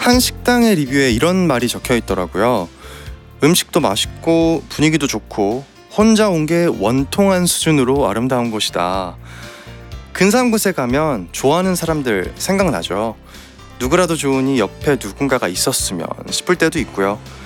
한 식당의 리뷰에 이런 말이 적혀 있더라고요. 음식도 맛있고 분위기도 좋고 혼자 온 게 원통한 수준으로 아름다운 곳이다. 근사한 곳에 가면 좋아하는 사람들 생각나죠. 누구라도 좋으니 옆에 누군가가 있었으면 싶을 때도 있고요.